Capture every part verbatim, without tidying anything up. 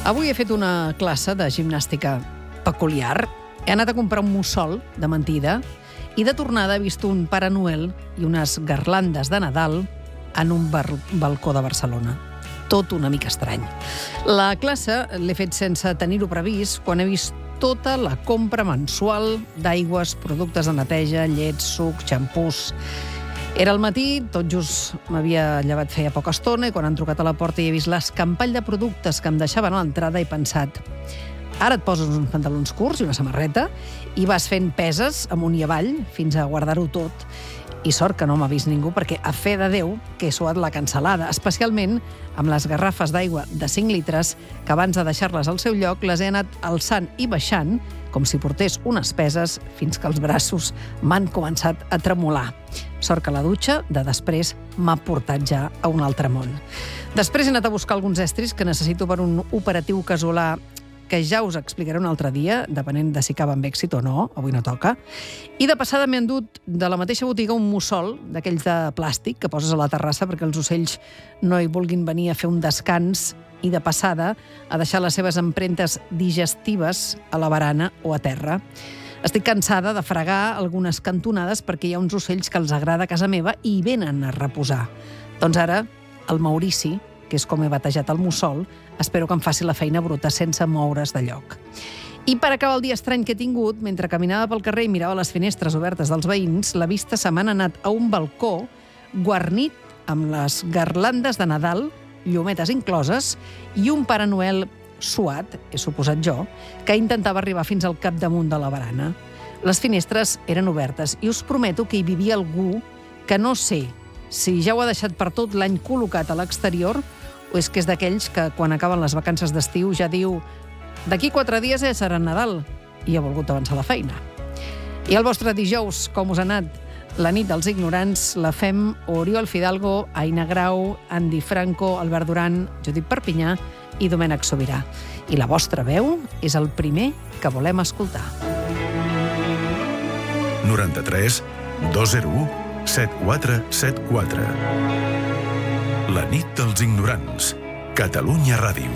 Avui he fet una classe de gimnàstica peculiar. He anat a comprar un mussol de mentida i de tornada he vist un Pare Noel i unes garlandes de Nadal en un bar balcó de Barcelona. Tot una mica estrany. La classe l'he fet sense tenir-ho previst quan he vist tota la compra mensual d'aigües, productes de neteja, llets, sucs, xampús. Era al matí, tot just m'havia llevat feia poca estona i quan han trucat a la porta i he vist l'escampall de productes que em deixaven a l'entrada he pensat: ara et poses uns pantalons curts i una samarreta i vas fent peses amunt i avall fins a guardar-ho tot. I sort que no m'ha vist ningú perquè, a fe de Déu, que he suat la cansalada, especialment amb les garrafes d'aigua de cinc litres que abans de deixar-les al seu lloc les he anat alçant i baixant com si portés unes peses fins que els braços m'han començat a tremolar. Sort que la dutxa de després m'ha portat ja a un altre món. Després he anat a buscar alguns estris que necessito per un operatiu casolà que ja us explicaré un altre dia, depenent de si acaba amb èxit o no, avui no toca. I de passada m'he endut de la mateixa botiga un mussol, d'aquells de plàstic, que poses a la terrassa perquè els ocells no hi vulguin venir a fer un descans i de passada a deixar les seves empremtes digestives a la barana o a terra. Estic cansada de fregar algunes cantonades perquè hi ha uns ocells que els agrada a casa meva i hi venen a reposar. Doncs ara, el Maurici, que és com he batejat el mussol, espero que em faci la feina bruta sense moure's de lloc. I per acabar el dia estrany que he tingut, mentre caminava pel carrer i mirava les finestres obertes dels veïns, la vista se m'ha anat a un balcó guarnit amb les garlandes de Nadal, llumetes incloses, i un Pare Noel suat, he suposat jo, que intentava arribar fins al capdamunt de la barana. Les finestres eren obertes i us prometo que hi vivia algú que no sé si ja ho ha deixat per tot l'any col·locat a l'exterior o és que és d'aquells que quan acaben les vacances d'estiu ja diu: d'aquí quatre dies ja serà Nadal, i ha volgut avançar la feina. I el vostre dijous, com us ha anat? La nit dels ignorants la fem Oriol Fidalgo, Aina Grau, Andy Franco, Albert Duran, Judit Perpinyà i Domènec Sobirà. I la vostra veu és el primer que volem escoltar. noranta-tres dos zero u set quatre set quatre. La nit dels ignorants. Catalunya Ràdio.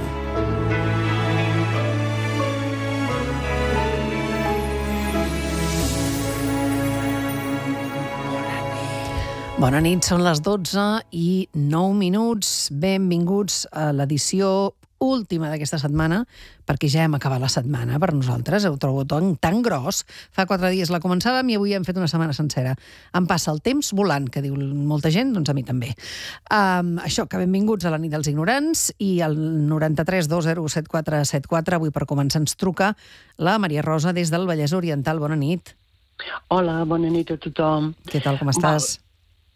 Bona nit, són les dotze i nou minuts. Benvinguts a l'edició última d'aquesta setmana, perquè ja hem acabat la setmana per nosaltres. Ho trobo tan, tan gros. Fa quatre dies la començàvem i avui hem fet una setmana sencera. Em passa el temps volant, que diu molta gent, doncs a mi també. Um, això, que benvinguts a la nit dels ignorants i al noranta-tres dos zero set quatre set quatre. Avui per començar ens truca la Maria Rosa des del Vallès Oriental. Bona nit. Hola, bona nit a tothom. Què tal, com estàs? Val.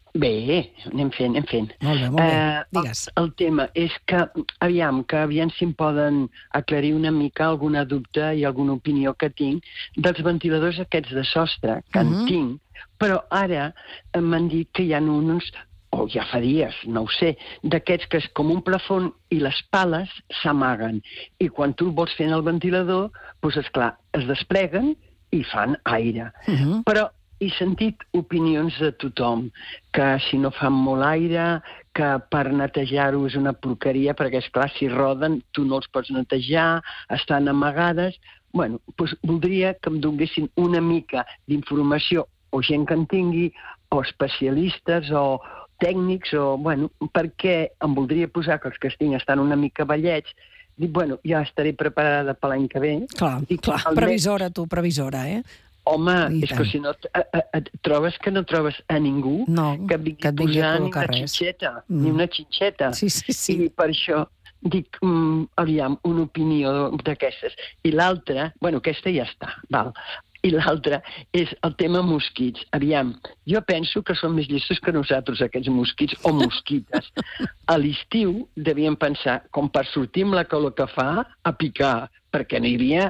Bé, anem fent, anem fent. Molt bé, molt bé. Eh, Digues. El, el tema és que, aviam, que aviam si em poden aclarir una mica alguna dubte i alguna opinió que tinc dels ventiladors aquests de sostre, que uh-huh. en tinc, però ara m'han dit que hi ha uns, o ja fa dies, no ho sé, d'aquests que és com un plafon i les pales s'amaguen. I quan tu vols fer en el ventilador, doncs, esclar, es despleguen i fan aire. Uh-huh. Però he sentit opinions de tothom, que si no fan molt aire, que per netejar-ho és una porqueria, perquè, esclar, si roden, tu no els pots netejar, estan amagades. Bueno, doncs voldria que em donessin una mica d'informació, o gent que en tingui, o especialistes, o tècnics, o, bueno, perquè em voldria posar que els que estic estan una mica vellets. Dic, bueno, ja estaré preparada per l'any que ve. Clar, Dic, clar, previsora, tu, previsora, eh? Home, és que si no et trobes que no trobes a ningú no, que vingui que et vingui posar a ni una res. xinxeta, Mm. ni una xinxeta. Sí, sí, sí. I per això dic, mm, aviam, una opinió d'aquestes. I l'altra, bueno, aquesta ja està, val. I l'altra és el tema mosquits. Aviam, jo penso que són més llestos que nosaltres, aquests mosquits, o mosquites. A l'estiu devien pensar, com per sortir amb la calor que fa, a picar, perquè no hi havia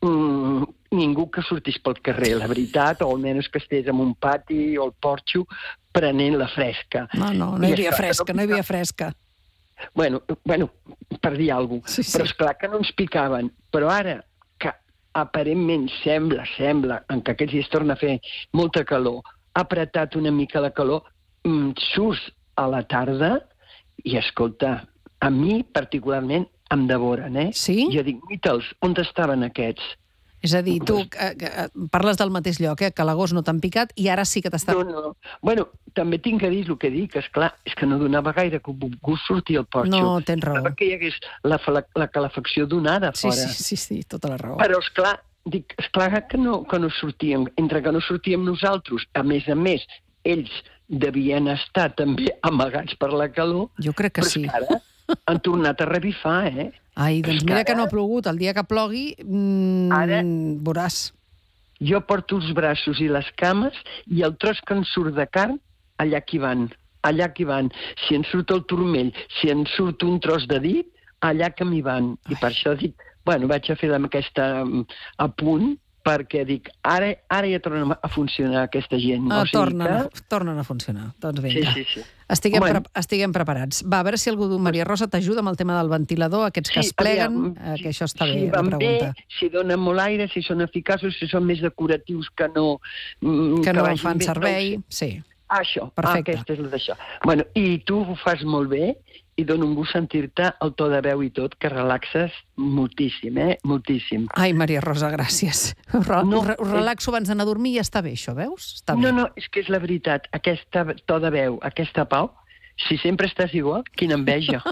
mm, ningú que sortís pel carrer, la veritat, o almenys que estés en un pati o al porxo prenent la fresca. No, no, no hi havia fresca, no hi havia fresca. Bueno, bueno, per dir alguna cosa. Sí, sí. Però esclar que no ens picaven. Però ara, que aparentment sembla, sembla, en que aquests dies torna a fer molta calor, ha apretat una mica la calor, mm, surts a la tarda i, escolta, a mi particularment em devoren, eh? Sí? Jo dic, mita'ls, on estaven aquests? És a dir, tu eh, eh, parles del mateix lloc, eh, que a l'agost no t'han picat i ara sí que t'estan... No, no. Bueno, també tinc que dir el que dic, esclar, és que no donava gaire gust sortir al porxo. No, tens raó. Perquè hi hagués la, la, la calefacció donada Sí, fora. sí, sí, sí, tota la raó. Però, esclar, dic, esclar que no, que no sortíem, entre que no sortíem nosaltres, a més a més, ells devien estar també amagats per la calor, Jo crec que però sí. és que ara han tornat a revifar, eh? Ai, doncs És mira que que no ha ara- plogut. El dia que plogui, mmm, Ara- veuràs. Jo porto els braços i les cames i el tros que en surt de carn, allà que hi van, allà que hi van. Si en surt el turmell, si en surt un tros de dit, allà que m'hi van. I per això dic, bueno, vaig a fer amb aquesta mm, a punt, perquè dic, ara, ara ja tornen a funcionar aquesta gent. Ah, o sigui tornen, que... a, tornen a funcionar. Doncs Sí, vinga. sí, sí. Estiguem, Bueno. pre estiguem preparats. Va, a veure si algú, Maria Rosa, t'ajuda amb el tema del ventilador, aquests que es pleguen, aviam, eh, que això està si bé, la van pregunta. Bé, si donen molt aire, si són eficaços, si són més decoratius que no... mm, Que no vagin fan bé, servei, no ho sé. sí. Ah, això, Perfecte. ah, aquesta és la d'això. Bueno, i tu ho fas molt bé i dona un gust sentir-te el to de veu i tot, que relaxes moltíssim, eh? Moltíssim. Ai, Maria Rosa, gràcies. Us, re No, us, re us és- relaxo abans d'anar a dormir i ja està bé, això, veus? Està bé. No, no, és que és la veritat. Aquesta to de veu, aquesta pau, si sempre estàs igual, quina enveja.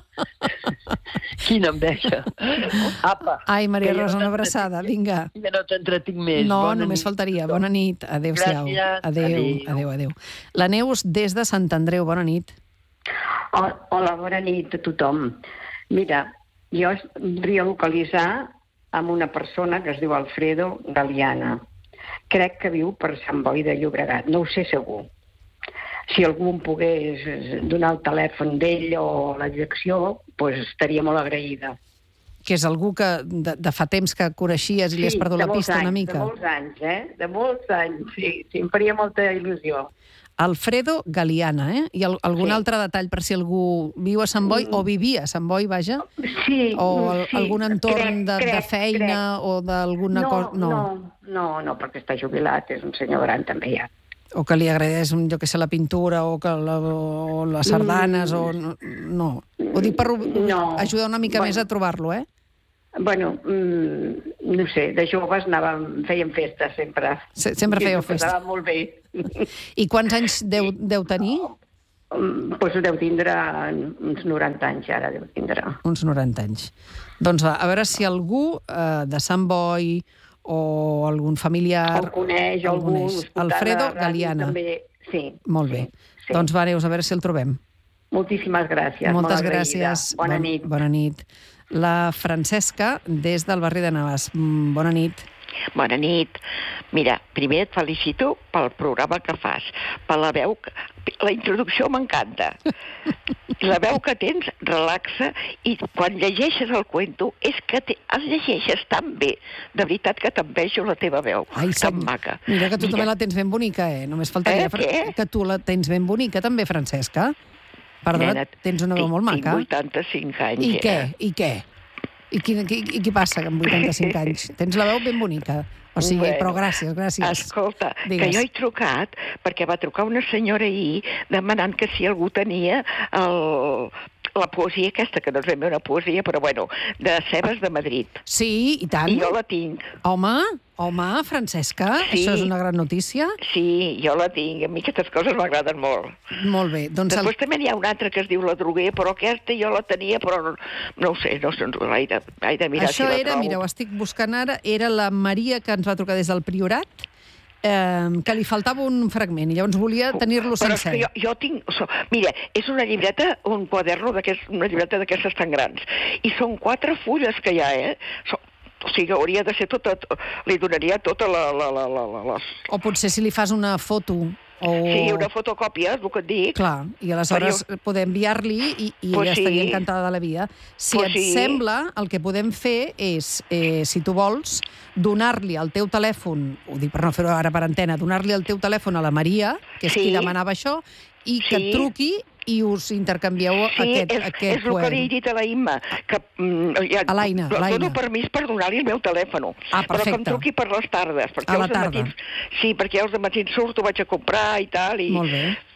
Quina enveja. Apa. Ai, Maria que ja Rosa, no una abraçada, vinga. Ja no t'entretinc més. No, Bona només nit. faltaria. Bona nit. Adéu-siau. Gràcies. Adéu, Adéu. adéu, adéu. La Neus, des de Sant Andreu, bona nit. Hola, bona nit a tothom. Mira, jo es voldria localitzar amb una persona que es diu Alfredo Galiana. Crec que viu per Sant Boi de Llobregat, no ho sé segur. Si algú em pogués donar el telèfon d'ell o la direcció, doncs estaria molt agraïda. Que és algú que de, de fa temps que coneixies i li has perdut de la molts pista una anys, mica. De molts anys, eh? De molts anys, sí. sí em faria molta il·lusió. Alfredo Galiana, eh? I al, algun Sí. altre detall per si algú viu a Sant Boi o vivia a Sant Boi, vaja? Sí, O al, sí. algun entorn crec, de, de crec, feina crec. o d'alguna no, cosa... No, no, no, perquè està jubilat, és un senyor gran també ja. O que li agradés, jo que sé, la pintura o, que la, o les sardanes, mm. o... No, no. Ho dic per No. ajudar una mica Bueno. més a trobar-lo, eh? Bueno, mm, no sé, de joves anàvem, fèiem festes sempre. Se- sempre I fèieu ens ho festa. passàvem molt bé. I quants anys deu, deu tenir? Doncs pues deu tindre uns noranta anys, ara deu tindre. Uns noranta anys. Doncs va, a veure si algú eh, de Sant Boi o algun familiar... El coneix, el algú... coneix. escoltant Alfredo la ràdio Galiana. També. Sí. Molt bé. Sí. Doncs va, Neus, a veure si el trobem. Moltíssimes gràcies. Moltes molt agraïda. gràcies. Bona Bon- nit. Bona nit. La Francesca, des del barri de Navàs. Mm, Bona nit. Bona nit. Mira, primer et felicito pel programa que fas, per la veu... Que... La introducció m'encanta. La veu que tens relaxa i quan llegeixes el cuento és que te... el llegeixes tan bé. De veritat que t'envejo la teva veu. Ai, tan senyor. maca. Mira que tu Mira, també la tens ben bonica, eh? Només faltaria Eh, què? que tu la tens ben bonica, també, Francesca. Perdona, nena, tens una veu tinc- molt maca. Tinc vuitanta-cinc anys. I què? eh? I què? I qui, qui, i què passa amb vuitanta-cinc anys? Tens la veu ben bonica. O sigui, Bueno, però gràcies, gràcies. Escolta, Digues. que jo he trucat perquè va trucar una senyora ahir demanant que si algú tenia el, la poesia aquesta, que no és ben bé una poesia, però bueno, de Cebes de Madrid. Sí, i tant. I jo la tinc. Home, home, Francesca, Sí. això és una gran notícia. Sí, jo la tinc. A mi aquestes coses m'agraden molt. Molt bé. Doncs el... Després també n'hi ha una altra que es diu La Droguer, però aquesta jo la tenia, però no, no ho sé, no sé, l'he de, he de mirar Això si la era, trobo. mira, ho estic buscant ara, era la Maria que ens va trucar des del Priorat, eh, que li faltava un fragment i llavors volia tenir-lo Però és sencer. que jo, jo tinc... so- Mira, és una llibreta, un quaderno, d'aquest- una llibreta d'aquestes tan grans. I són quatre fulles que hi ha, eh? So, o sigui, hauria de ser tota... Li donaria tota la... la, la, la, la les... O potser si li fas una foto o... Sí, una fotocòpia, és el que et dic. Clar, i aleshores Però poder enviar-li i, i Pues ella sí. estaria encantada de la vida. Si Pues et sí. sembla, el que podem fer és, eh, si tu vols, donar-li el teu telèfon, ho dic per no fer-ho ara per antena, donar-li el teu telèfon a la Maria, que és Sí. qui demanava això, i que Sí. et truqui i us intercanvieu Sí, aquest, és, aquest és el que li he dit a la Imma, que mm, ja, A l'Aina, dono l'Aina. permís per donar-li el meu telèfon, Ah, però que perfecte. em truqui per les tardes, perquè A la els tarda. matins, sí, perquè els de matins surto, vaig a comprar i tal, i Molt bé.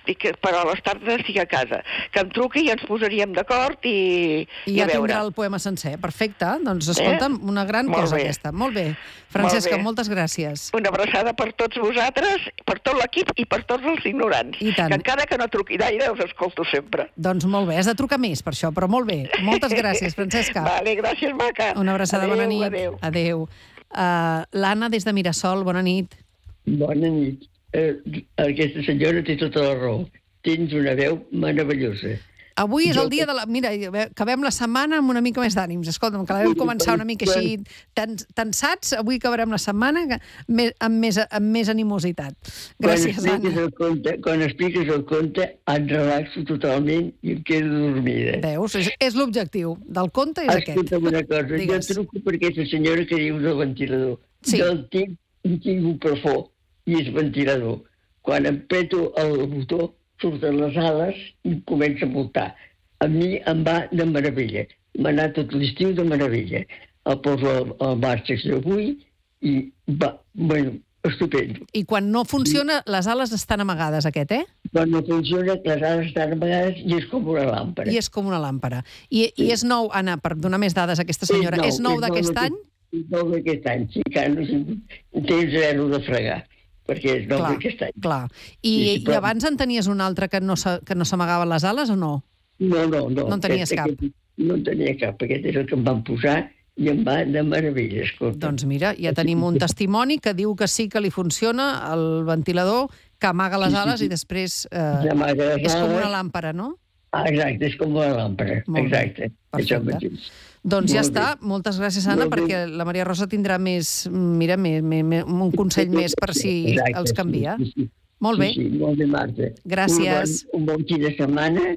dic que però a les tardes estic a casa, que em truqui i ens posaríem d'acord i, I ja tindrà el poema sencer. Perfecte, doncs escolta'm, eh? Una gran Molt cosa bé. aquesta. Molt bé. Francesca, Molt bé. moltes gràcies. Una abraçada per tots vosaltres, per tot l'equip i per tots els ignorants. I tant. Que encara que no truqui gaire, us escolto sempre. Doncs molt bé, has de trucar més per això, però molt bé. Moltes gràcies, Francesca. Vale, gràcies, maca. Una abraçada, adeu, bona nit. Adéu. Adéu. Uh, L'Anna, des de Mirasol, bona nit. Bona nit. Eh, aquesta senyora té tota la raó. Tens una veu meravellosa. Avui és Jo- el dia de la... Mira, acabem la setmana amb una mica més d'ànims. Escolta'm, que la vam començar una mica així tens, tensats, avui acabarem la setmana que- més- amb, més, amb més animositat. Gràcies, quan expliques Anna. el conte, quan expliques el conte, em relaxo totalment i em quedo dormida. Veus? És, és l'objectiu del conte, és aquest. Escolta'm una cosa, Digues. jo truco per aquesta senyora que diu del ventilador. Sí. Del tinc, en tinc un plafó i és ventilador. Quan em peto el botó, surten les ales i comença a voltar. A mi em va de meravella. M'ha anat tot l'estiu de meravella. El poso al, al marxa d'avui i va, bueno, estupendo. I quan no funciona, les ales estan amagades, aquest, eh? Quan no funciona, les ales estan amagades i és com una làmpara. I és com una làmpara. I, i és nou, Anna, per donar més dades a aquesta senyora, és nou d'aquest any? És nou d'aquest any, sí, que no tens zero de fregar, perquè és nou Clar, d'aquest any. clar. I, Sí, sí, I però- abans en tenies un altre que no se- que no s'amagaven les ales o no? No, no, no. No en tenies aquest, cap. Aquest, no en tenia cap. Aquest és el que em van posar i em va de meravella, escolta. Doncs mira, ja tenim un testimoni que diu que sí que li funciona el ventilador, que amaga les Sí, sí, ales sí. i després eh, Amaga les és com ales. una làmpara, no? Ah, exacte, és com una làmpara. Molt bé, Exacte. Això perfecte. mateix. Doncs ja Molt està. Moltes gràcies, Anna, Molt bé. perquè la Maria Rosa tindrà més, mira, més, més, més, un consell més per si Exacte, els canvia. Sí, sí, sí. Molt bé. Sí, sí, molt bé, Marta. Gràcies. Un bon, un bon fi de setmana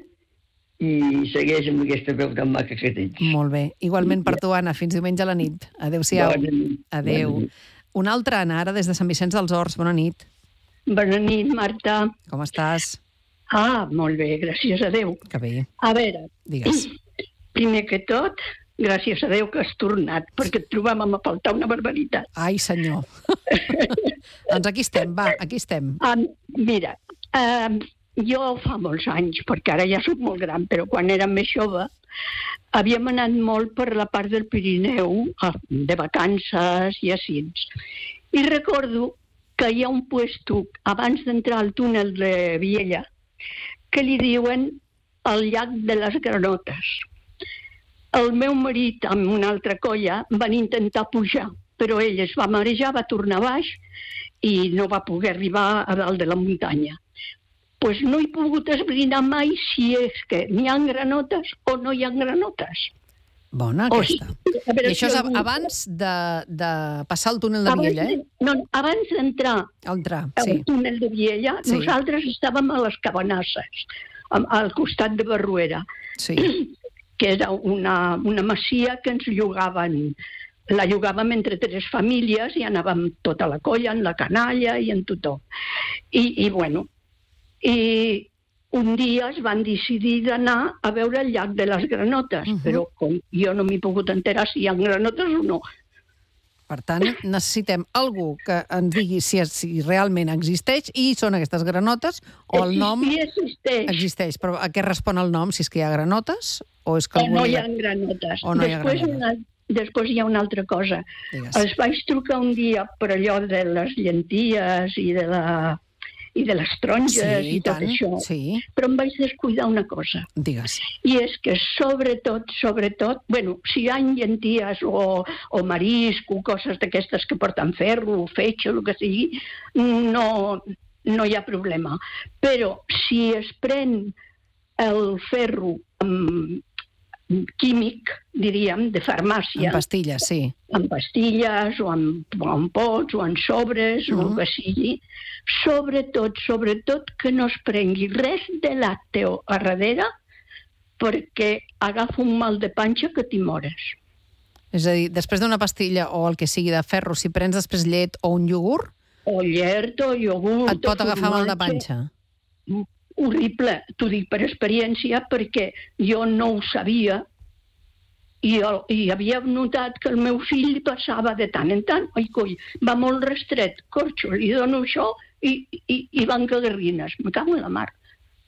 i segueix amb aquesta veu tan maca que tens. Molt bé. Igualment per tu, Anna. Fins diumenge a la nit. Adéu-siau. Bona nit. Adéu. Bona nit. Una altra, Anna, ara des de Sant Vicenç dels Horts. Bona nit. Bona nit, Marta. Com estàs? Ah, molt bé, gràcies a Déu. Que bé. A veure, Digues. primer que tot, gràcies a Déu que has tornat, perquè et trobàvem a faltar una barbaritat. Ai, senyor. Doncs aquí estem, va, aquí estem. Ah, mira, eh, jo fa molts anys, perquè ara ja soc molt gran, però quan era més jove, havíem anat molt per la part del Pirineu, ah, de vacances i així. I recordo que hi ha un puesto, abans d'entrar al túnel de Viella, que li diuen el llac de les granotes. El meu marit amb una altra colla van intentar pujar, però ell es va marejar, va tornar baix i no va poder arribar a dalt de la muntanya. Pues no he pogut esbrinar mai si és que n'hi ha granotes o no hi ha granotes. Bona, O aquesta. sigui, a veure I això si és algú- abans de, de passar el túnel de abans Viella, eh? de- No, abans d'entrar Al entrar, al sí. túnel de Viella, Sí. nosaltres estàvem a les Cabanasses, am- al costat de Barruera, Sí. que era una, una masia que ens llogaven, la llogàvem entre tres famílies i anàvem tota la colla, en la canalla i en tothom. I, i bueno, i un dia es van decidir d'anar a veure el llac de les granotes, Mhm. però com jo no m'he pogut enterar si hi ha granotes o no. Per tant, necessitem algú que ens digui si, si realment existeix i són aquestes granotes o el nom Sí existeix, existeix. Però a què respon el nom? Si és que hi ha granotes o és que o algú... no li hi ha- ha granotes. O no hi ha Després, granotes. una, després hi ha una altra cosa. Digues. Els vaig trucar un dia per allò de les llenties i de la i de les taronges Sí, i i tot tant. això, Sí, però em vaig descuidar una cosa. digues. I és que sobretot, sobretot, bueno, si hi ha llenties o, o marisc o coses d'aquestes que porten ferro, fetge, el que sigui, no, no hi ha problema. Però si es pren el ferro amb químic, diríem, de farmàcia, En pastilles, sí. en pastilles o en, o en pots o en sobres o Mhm. el que sigui, sobretot, sobretot que no es prengui res de làcteo a darrere perquè agafa un mal de panxa que t'hi mores. És a dir, després d'una pastilla o el que sigui de ferro, si prens després llet o un iogurt, O llert o iogurt. et pot o agafar mal de formatge. panxa. Horrible, t'ho dic per experiència, perquè jo no ho sabia i, el, i havia notat que el meu fill passava de tant en tant. Ai, coi, va molt restret, corxo, li dono això i, i, i van cagarrines. Me cago en la mar.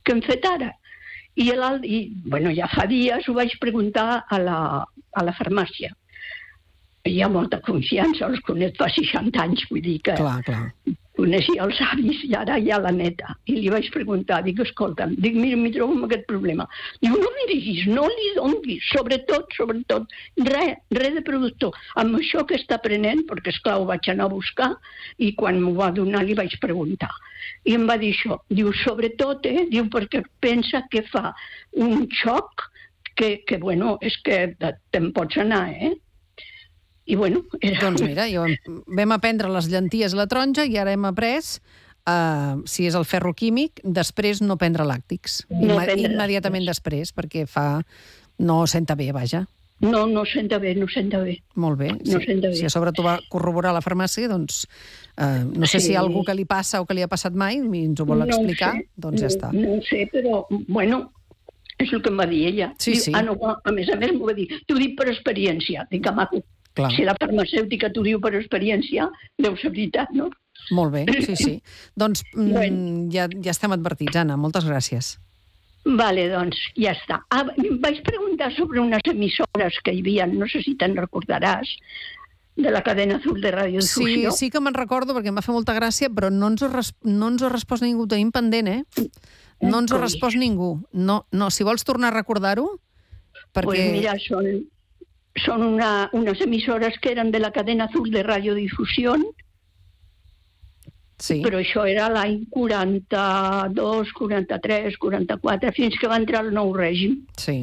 que hem fet ara. I, el, i bueno, ja fa dies ho vaig preguntar a la, a la farmàcia. Hi ha molta confiança, els conec fa seixanta anys, vull dir que clar, clar. Coneixia els avis i ara ja la neta. I li vaig preguntar, dic, escolta'm, dic, mira, m'hi trobo amb aquest problema. Diu, no li diguis, no li donguis, sobretot, sobretot, res, res de productor. Amb això que està prenent, perquè esclar, ho vaig anar a buscar, i quan m'ho va donar li vaig preguntar. I em va dir això, diu, sobretot, eh, diu, perquè pensa que fa un xoc que, que bueno, és que te'n pots anar, eh? I bueno, era... Doncs mira, jo vam aprendre les llenties i la taronja i ara hem après, uh, si és el ferro químic, després no prendre làctics. No Imme prendre immediatament després, perquè fa... no senta bé, vaja. No, no senta bé, no senta bé. Molt bé. No si, senta bé. si a sobre t'ho va corroborar la farmàcia, doncs uh, no sé sí. si hi ha algú que li passa o que li ha passat mai, i ens ho vol no explicar, sé. doncs ja no, està. No ho sé, però, bueno, és el que em va dir ella. Sí, Diu, sí. Ah, no, a més a més m'ho va dir, t'ho dic per experiència. Dic, maco. Clar. Si la farmacèutica t'ho diu per experiència, deu ser veritat, no? Molt bé, sí, sí. Doncs mm, Bueno. ja, ja estem advertits, Anna. Moltes gràcies. Vale, doncs, ja està. Ah, em vaig preguntar sobre unes emissores que hi havia, no sé si te'n recordaràs, de la cadena azul de radiodifusió. Sí, sí que me'n recordo, perquè em va fer molta gràcia, però no ens ho, res no ens ho ha respost ningú. Ho tenim pendent, eh? No ens ho ha respost ningú. No, no, si vols tornar a recordar-ho, perquè... Pues mira, són, són una, unes emissores que eren de la cadena azul de radiodifusió, sí. però això era l'any quaranta-dos, quaranta-tres, quaranta-quatre, fins que va entrar el nou règim. Sí.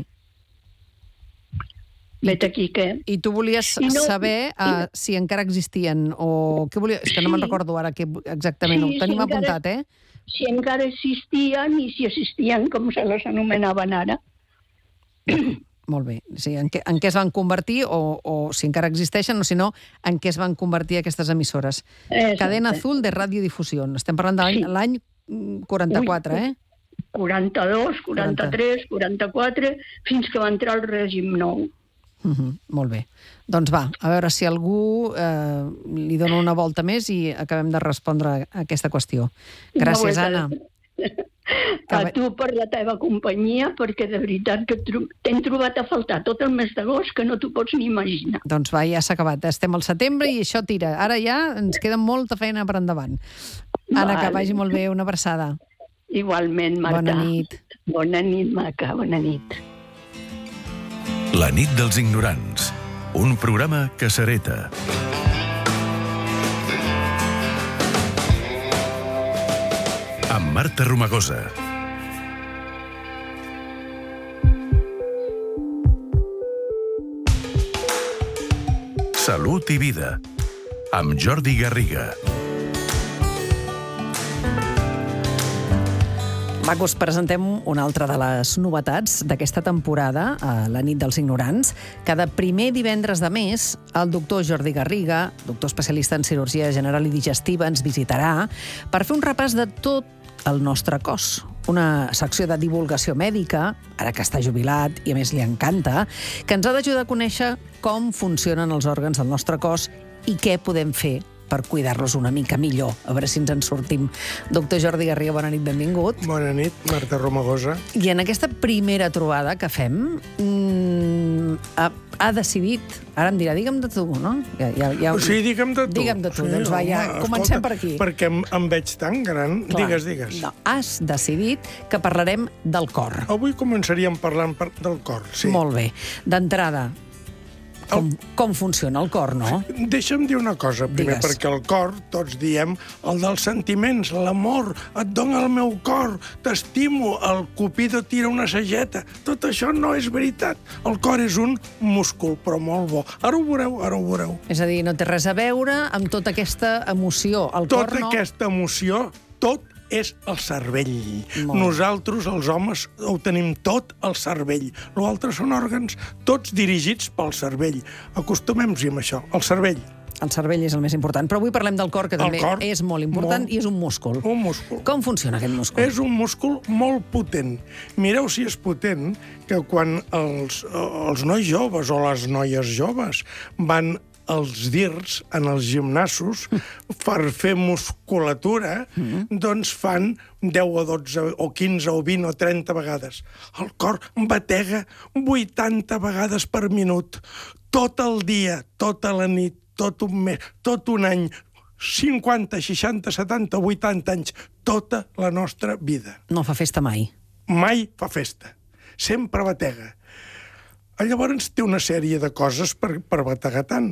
Vet aquí que... I tu volies I no- saber uh, i- si encara existien o... Què volia... És que no me'n Sí. recordo ara que exactament. Sí, Ho tenim sí, encara- apuntat, eh? Si encara existien i si existien com se les anomenaven ara. Molt bé. Sí, en, què, en què es van convertir o, o si encara existeixen o si no, en què es van convertir aquestes emissores. Exacte. Cadena azul de radiodifusió. Estem parlant de l'any Sí. l'any quaranta-quatre, Ui, eh? quaranta-dos, quaranta-tres, quaranta-quatre, fins que va entrar el règim nou. Uh -huh, molt bé. Doncs va, a veure si algú eh, li dona una volta més i acabem de respondre a aquesta qüestió. Gràcies, Una Anna. volta. A tu per la teva companyia, perquè de veritat que t'hem trobat a faltar tot el mes d'agost que no t'ho pots ni imaginar. Doncs va, ja s'ha acabat. Estem al setembre i això tira. Ara ja ens queda molta feina per endavant. Anna, que Vale. vagi molt bé. Una abraçada. Igualment, Marta. Bona nit. Bona nit, maca. Bona nit. La nit dels ignorants. Un programa que s'hereta. Amb Marta Romagosa. Salut i vida. Amb Jordi Garriga. Va, que us presentem una altra de les novetats d'aquesta temporada, a la nit dels ignorants. Cada primer divendres de mes, el doctor Jordi Garriga, doctor especialista en cirurgia general i digestiva, ens visitarà per fer un repàs de tot el nostre cos. Una secció de divulgació mèdica, ara que està jubilat i a més li encanta, que ens ha d'ajudar a conèixer com funcionen els òrgans del nostre cos i què podem fer per cuidar-los una mica millor. A veure si ens en sortim. Doctor Jordi Garriga, bona nit, benvingut. Bona nit, Marta Romagosa. I en aquesta primera trobada que fem, mmm, ha, ha decidit... Ara em dirà, digue'm de tu, no? Ja, ja, ja, O sigui, digue'm de tu. Digue'm de tu, Sí, doncs va, ja, home, comencem escolta, per aquí. Perquè em, em veig tan gran. Clar. Digues, digues. No, has decidit que parlarem del cor. Avui començaríem parlant per, del cor, sí. Molt bé. D'entrada, com, com funciona el cor, no? Deixa'm dir una cosa, primer, Digues. perquè el cor, tots diem, el dels sentiments, l'amor, et dona el meu cor, t'estimo, el Cupido tira una sageta. Tot això no és veritat. El cor és un múscul, però molt bo. Ara ho veureu, ara ho veureu. És a dir, no té res a veure amb tota aquesta emoció. El Tota cor no... aquesta emoció, tot és el cervell. Molt. Nosaltres, els homes, ho tenim tot al cervell. L'altre són òrgans, tots dirigits pel cervell. Acostumem-nos-hi amb això, el cervell. El cervell és el més important. Però avui parlem del cor, que El també cor, és molt important molt. i és un múscul. Un múscul. Com funciona aquest múscul? És un múscul molt potent. Mireu si és potent que quan els, els nois joves o les noies joves van els dirs en els gimnasos per fer musculatura, doncs fan deu o dotze o quinze o vint o trenta vegades. El cor batega vuitanta vegades per minut. Tot el dia, tota la nit, tot un mes, tot un any, cinquanta, seixanta, setanta, vuitanta anys, tota la nostra vida. No fa festa mai. Mai fa festa. Sempre batega. Llavors té una sèrie de coses per, per bategar tant.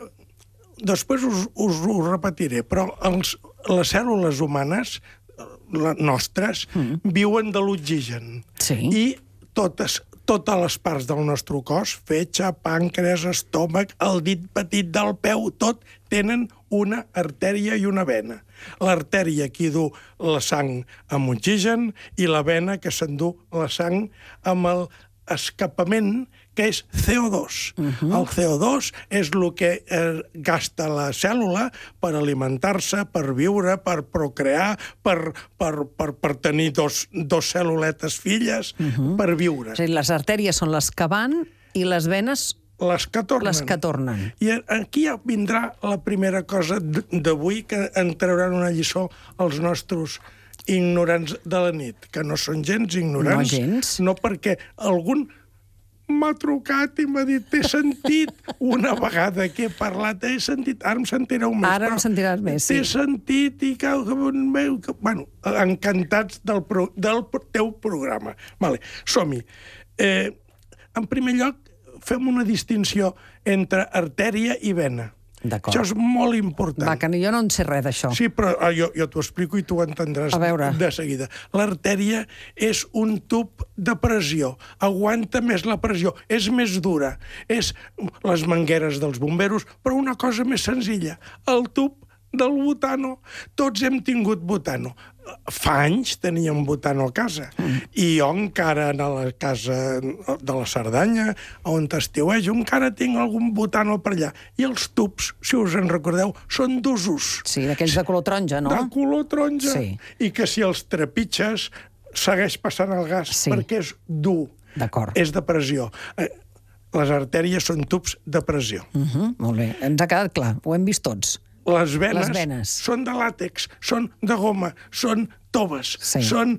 Després us, us ho repetiré, però els, les cèl·lules humanes, les nostres, mm. viuen de l'oxigen. Sí. I totes, totes les parts del nostre cos, fetge, pàncreas, estómac, el dit petit del peu, tot tenen una artèria i una vena. L'artèria que du la sang amb oxigen i la vena que s'endú la sang amb el escapament, que és C O dos. Uh-huh. El C O dos és el que eh, gasta la cèl·lula per alimentar-se, per viure, per procrear, per, per, per, per tenir dos, dos cèl·luletes filles, uh-huh. per viure. És a dir, les artèries són les que van i les venes les que tornen. Les que tornen. I aquí ja vindrà la primera cosa d'avui, que en trauran una lliçó als nostres ignorants de la nit, que no són gens ignorants. No gens. No, perquè algun m'ha trucat i m'ha dit, t'he sentit una vegada que he parlat, he sentit, ara em sentireu més. Ara em sentiràs més, sí. T'he sentit i que... que bueno, encantats del, pro, del teu programa. Vale, som-hi. Eh, en primer lloc, fem una distinció entre artèria i vena. D'acord. Això és molt important. Va, que jo no en sé res d'això. Sí, però jo, jo t'ho explico i tu ho entendràs de seguida. L'artèria és un tub de pressió. Aguanta més la pressió. És més dura. És les mangueres dels bomberos, però una cosa més senzilla. El tub del butano. Tots hem tingut butano. Fa anys teníem butano a casa. Mm. I jo encara a la casa de la Cerdanya, on estiuejo, encara tinc algun butano per allà. I els tubs, si us en recordeu, són d'usos. Sí, d'aquells de color taronja, no? De color taronja. Sí. I que si els trepitges segueix passant el gas, sí. perquè és dur. D'acord. És de pressió. Les artèries són tubs de pressió. Uh-huh, molt bé, ens ha quedat clar, ho hem vist tots. Les venes, Les venes són de làtex, són de goma, són toves, sí. són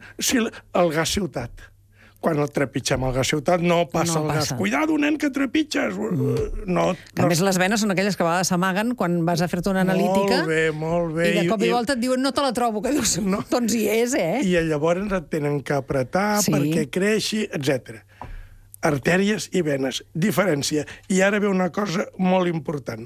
el gas ciutat. Quan el trepitgem el gas ciutat no passa no el passa. gas. Cuidado, nen, que trepitges! Mm. No, que a no... més les venes són aquelles que a vegades s'amaguen quan vas a fer-te una analítica. Molt bé, molt bé. I de cop i, i volta et diuen no te la trobo, que dius, no. Doncs hi és, eh? I llavors et tenen que apretar sí. perquè creixi, etcètera. Artèries i venes. Diferència. I ara ve una cosa molt important.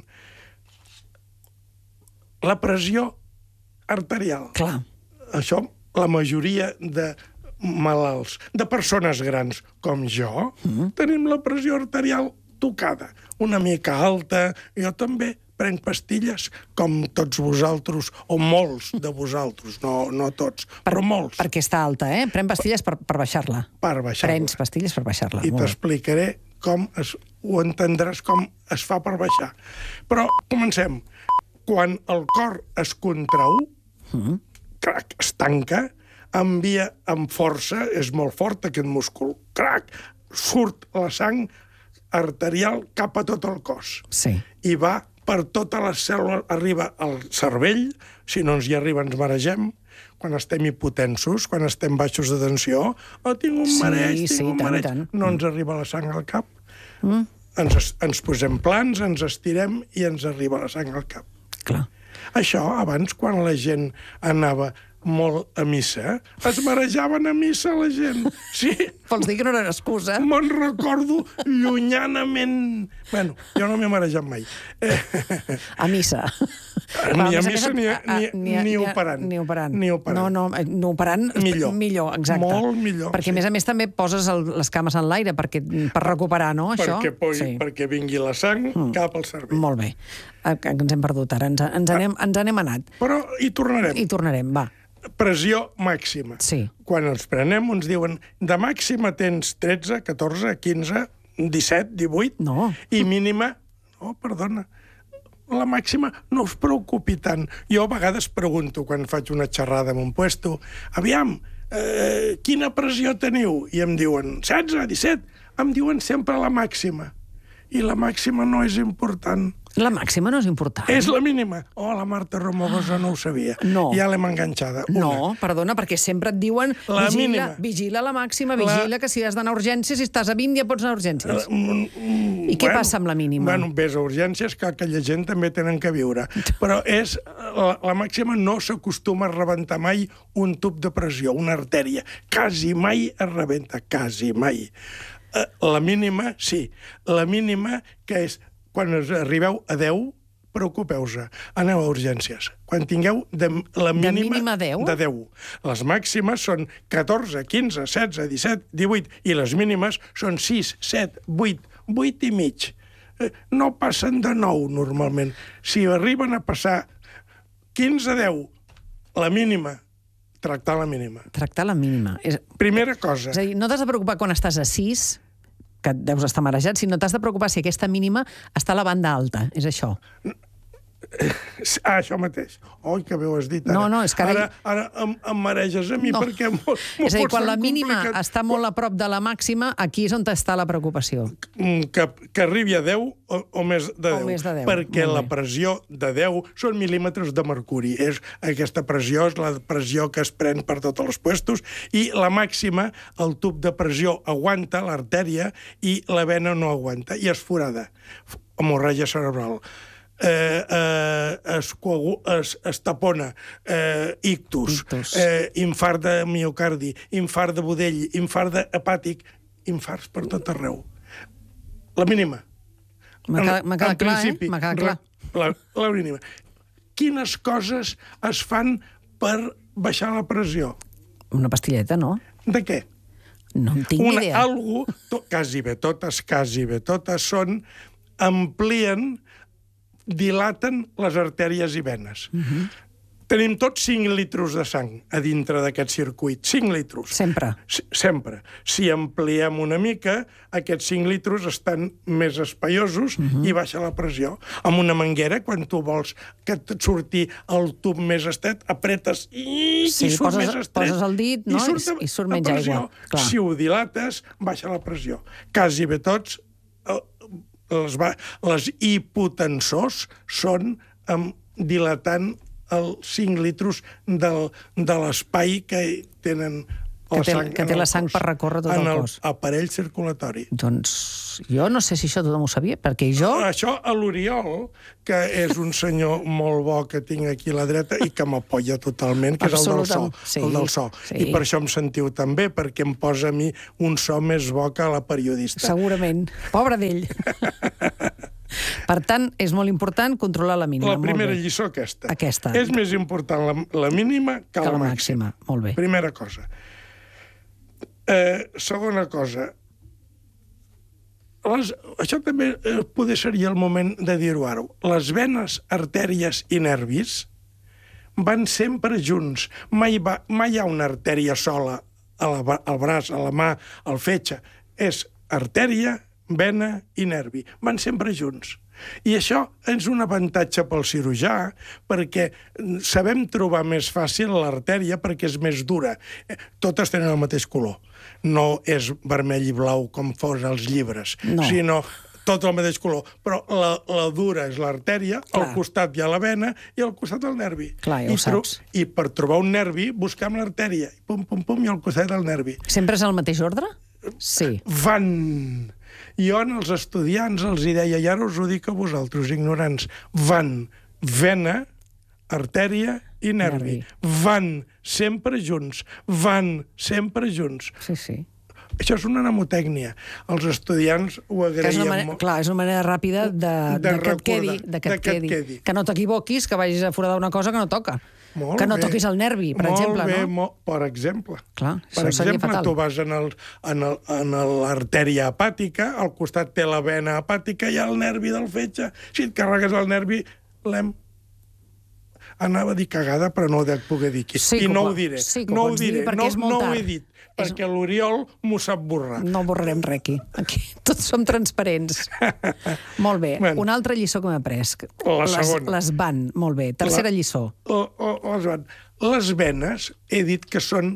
La pressió arterial. Clar. Això, la majoria de malalts, de persones grans com jo, mm. tenim la pressió arterial tocada, una mica alta. Jo també prenc pastilles, com tots vosaltres, o molts de vosaltres, no, no tots, per, però molts. Perquè està alta, eh? Pren pastilles per, per baixar-la. Per baixar-la. Prens pastilles per baixar-la. I t'explicaré com es, ho entendràs com es fa per baixar. Però comencem. Quan el cor es contrau, mm. crac, es tanca, envia amb força, és molt fort aquest múscul, crac, surt la sang arterial cap a tot el cos. Sí. I va per totes les cèl·lules, arriba al cervell, si no ens hi arriba ens maregem, quan estem hipotensos, quan estem baixos de tensió, oh, tinc un mareig, sí, tinc sí, un tant, mareig, tant. no ens arriba la sang al cap. Mm. Ens, ens posem plans, ens estirem i ens arriba la sang al cap. Clar. Això, abans, quan la gent anava molt a missa, es marejaven a missa la gent. Sí. Vols dir que no era excusa? Me'n recordo llunyanament. Bueno, jo no m'he marejat mai. A missa. Ni a missa ni, ni, ni, ni operant. Ni operant. Ni operant. No, no, no operant millor. Millor, exacte. Molt millor. Perquè, sí. a més a més, també poses el, les cames en l'aire perquè, per recuperar, no, això? Perquè, poi, sí. perquè vingui la sang mm. cap al cervell. Molt bé. Ens hem perdut ara, ens, ens, anem, ens anem anat. Però hi tornarem. Hi tornarem, va. Pressió màxima. Sí. Quan ens prenem, ens diuen de màxima tens tretze, catorze, quinze, disset, divuit, no. I mínima, no, perdona, la màxima no us preocupi tant. Jo a vegades pregunto, quan faig una xerrada en un puesto, aviam, eh, quina pressió teniu? I em diuen setze, disset, em diuen sempre la màxima. i la màxima no és important. La màxima no és important. És la mínima. Oh, la Marta Romagosa no ho sabia. No. Ja l'hem enganxada. Una. No, perdona, perquè sempre et diuen La vigila, mínima. vigila la màxima, vigila La- que si has d'anar a urgències, si estàs a vint ja pots anar a urgències. Mm, mm, I què passa amb la mínima? Bueno, ves a urgències, que aquella gent també tenen que viure. Però és, la, la màxima no s'acostuma a rebentar mai un tub de pressió, una artèria. Quasi mai es rebenta, quasi mai. Eh, La mínima, sí. La mínima, que és, quan us arribeu a deu, preocupeu-se. Aneu a urgències. Quan tingueu de, la mínima, mínima deu? de deu. Les màximes són catorze, quinze, setze, disset, divuit, i les mínimes són sis, set, vuit, vuit i mig. Eh, No passen de nou, normalment. Si arriben a passar quinze a deu, la mínima, tractar la mínima. Tractar la mínima. És, Primera cosa. és a dir, no t'has de preocupar quan estàs a sis, que deus estar marejat, sinó t'has de preocupar si aquesta mínima està a la banda alta. És això. Ah, això mateix. Oi, que bé ho has dit ara. No, no, és que ara- Ara, ara em, em mareges a mi, No. perquè m'ho, m'ho És a dir, pots quan tan la mínima complicat. està molt a prop de la màxima, aquí és on està la preocupació. Mm, Que, que arribi a deu o, o més de O deu. més de deu, Perquè molt la bé. pressió de deu són mil·límetres de mercuri. És, aquesta pressió és la pressió que es pren per tots els puestos, i la màxima, el tub de pressió aguanta, l'artèria, i la vena no aguanta, i es forada. Hemorràgia cerebral. Eh, eh, es, coagu- es, es tapona, eh, ictus, Ictus. eh, infart de miocardi, infart de budell, infart de hepàtic, infarts per tot arreu. La mínima. M'ha En- quedat, m'ha quedat en clar, principi, eh? M'ha quedat clar. La, la mínima. Quines coses es fan per baixar la pressió? Una pastilleta, no? De què? No en tinc Una, idea. algú, to, quasi bé totes, quasi bé totes, són, amplien, dilaten les artèries i venes. Mhm. Uh -huh. Tenim tots cinc litres de sang a dintre d'aquest circuit. cinc litres. Sempre. S- Sempre. Si ampliem una mica, aquests cinc litres estan més espaiosos uh -huh. i baixa la pressió. Amb una manguera, quan tu vols que et surti el tub més estret, apretes i, Sí, i surt poses- més estret. poses el dit, no? I s- i surt la menys pressió. aigua, clar. Si ho dilates, baixa la pressió. Quasi bé tots, eh, les, va- les hipotensors són um, dilatant els cinc litres del, de l'espai que tenen Que la té- sang que en té el la sang cos, per recórrer tot en el cos. aparell circulatori. Doncs jo no sé si això tothom ho sabia, perquè jo... Això a l'Oriol, que és un senyor molt bo que tinc aquí a la dreta i que m'apoya totalment, que és el del so. Absolutament, sí, el del so. sí. I per això em sentiu tan bé, perquè em posa a mi un so més bo que la periodista. Segurament. Pobre d'ell. Per tant, és molt important controlar la mínima. La primera molt bé. lliçó, aquesta. Aquesta. És més important la, la mínima que, Que la, la màxima. màxima. Molt bé. Primera cosa. Eh, segona cosa. Les, això també eh, poder seria el moment de dir-ho ara. Les venes, artèries i nervis van sempre junts. Mai, va, mai hi ha una artèria sola a la, bra- al braç, a la mà, al fetge. És artèria, vena i nervi. Van sempre junts. I això és un avantatge pel cirurgià, perquè sabem trobar més fàcil l'artèria perquè és més dura. Eh, Totes tenen el mateix color. No és vermell i blau com fos als llibres, No. sinó tot el mateix color. Però la, la dura és l'artèria, Clar. al costat hi ha la vena i al costat el nervi. Clar, ja I, ho saps. I per trobar un nervi, buscam l'artèria. I pum, pum, pum, i al costat el nervi. Sempre és el mateix ordre? Sí. Van. Jo als estudiants els hi deia, i ara us ho dic a vosaltres, ignorants, van, vena, artèria i nervi. Nervi. Van sempre junts. Van sempre junts. Sí, sí. Això és una mnemotècnia. Els estudiants ho Que és agraïen una manera, molt. clar, és una manera ràpida de, De de, que et quedi, recordar, de que de et que et quedi. quedi. Que no t'equivoquis, que vagis a foradar una cosa que no toca. Molt que no bé. toquis el nervi, per molt exemple, bé, no? Molt, per exemple. Clar, per això seria exemple, fatal. tu vas en el- en el- en l'artèria hepàtica, al costat té la vena hepàtica i el nervi del fetge. Si et carregues el nervi, l'hem... Anava a dir cagada, però no ho dec poder dir aquí. Sí I que no ho ho po- diré. sí que ho no ho pots dir, diré. perquè no, és molt no ho tard. he dit, És- perquè l'Oriol m'ho sap borrar. No borrarem res aquí. Aquí tots som transparents. Molt bé. Bueno. Una altra lliçó que m'he après. La les, segona. les van. Molt bé. Tercera La- lliçó. O, o, o, les van- les venes, he dit que són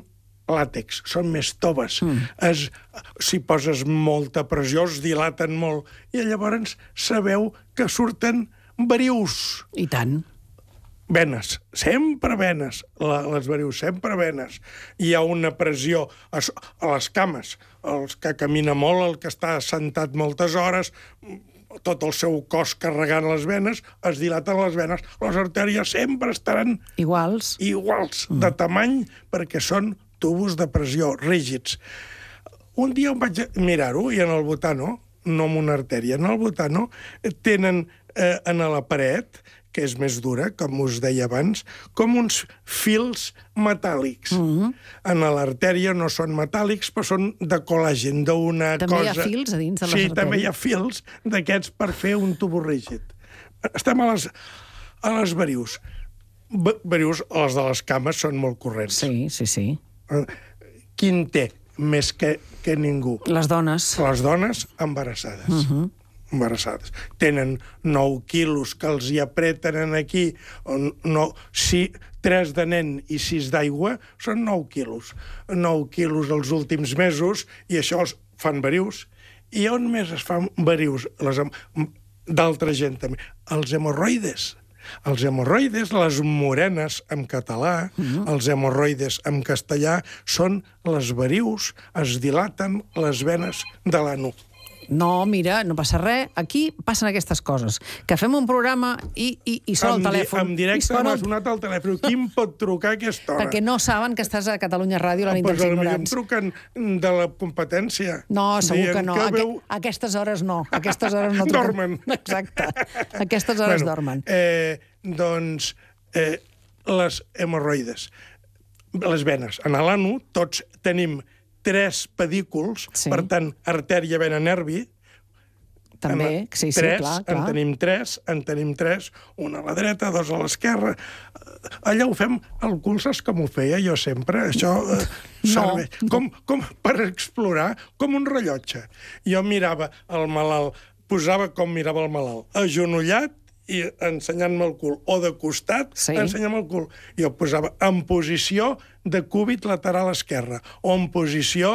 làtex, són més toves. Mm. Es, si poses molta pressió, es dilaten molt. I llavors sabeu que surten verius. I tant. Venes, sempre venes, la, les verius, sempre venes. Hi ha una pressió a, a les cames, el que camina molt, el que està sentat moltes hores, tot el seu cos carregant les venes, es dilaten les venes. Les artèries sempre estaran iguals, iguals mm. de tamany, perquè són tubos de pressió rígids. Un dia em vaig mirar-ho, i en el Butano, no en una artèria, en el Butano tenen eh, en la paret, que és més dura, com us deia abans, com uns fils metàl·lics. Mm-hmm. En l'artèria no són metàl·lics, però són de col·làgen, d'una cosa... També hi ha fils a dins de les sí, artèries? Sí, també hi ha fils d'aquests per fer un tubo rígid. Estem a les, a les verius. Verius, les de les cames, són molt corrents. Sí, sí, sí. Qui en té més que, que ningú? Les dones. Les dones embarassades. Mm-hmm. embarassades. Tenen nou quilos que els hi apreten aquí, no, si, tres de nen i sis d'aigua, són nou quilos. nou quilos els últims mesos, i això els fan verius. I on més es fan verius? D'altra gent també. Els hemorroides. Els hemorroides, les morenes en català, mm-hmm. els hemorroides en castellà, són les verius, es dilaten les venes de l'ano. No, mira, no passa res. Aquí passen aquestes coses. Que fem un programa i, i, i sona el telèfon. En directe m'ha sonat el telèfon. Qui em pot trucar a aquesta hora? Perquè no saben que estàs a Catalunya Ràdio, la nit dels ignorants. Em truquen de la competència. No, segur que no. Que veu... A aquestes hores no. A aquestes hores no truquen. Dormen. Exacte. A aquestes hores bueno, dormen. Eh, doncs, eh, les hemorroides, les venes. En l'ano tots tenim tres pedículs, sí. Per tant, artèria, vena, nervi. També, sí, sí, tres, clar, clar. En tenim tres, en tenim tres, una a la dreta, dos a l'esquerra. Allà ho fem, el cul saps com ho feia jo sempre? Això eh, serveix. No. Com, com per explorar, com un rellotge. Jo mirava el malalt, posava com mirava el malalt, agenollat, i ensenyant-me el cul, o de costat, sí. Ensenyant-me el cul. Jo posava en posició de cúbit lateral esquerre, o en posició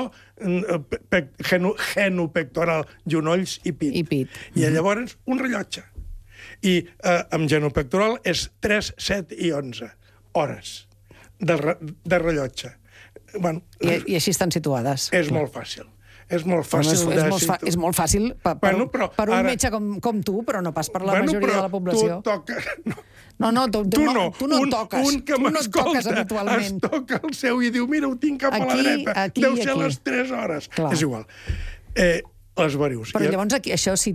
genopectoral, genolls i pit. I pit. I llavors, un rellotge. I eh, amb genopectoral és tres, set i onze hores de, re, de rellotge. Bueno, I, I així estan situades. És molt fàcil. És molt fàcil és, de... És molt, fa, és molt fàcil per, bueno, per, per un ara... metge com, com tu, però no pas per la bueno, majoria de la població. Tu toca... No. No, no, tu, tu, tu no, no, tu no un, et toques. Un que tu no et toques habitualment. Es toca el seu i diu, mira, ho tinc cap aquí, a la dreta. Aquí, Deu ser aquí. les tres hores. Clar. És igual. Eh, les verius. Però llavors aquí, això, si